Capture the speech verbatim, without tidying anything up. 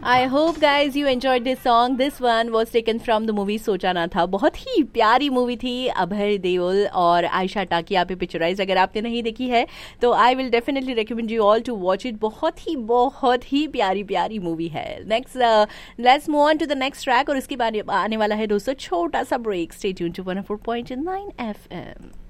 I hope guys you enjoyed this song. This one was taken from the movie सोचा ना था. बहुत ही प्यारी मूवी थी. अभय देओल और आयशा टाकिया पे पिक्चराइज. अगर आपने नहीं देखी है तो I will definitely recommend you all to watch it. बहुत ही बहुत ही प्यारी प्यारी मूवी है. Next let's move on to the next track और इसके बाद आने वाला है दोस्तों छोटा सा break. Stay tuned to one O four point nine F M.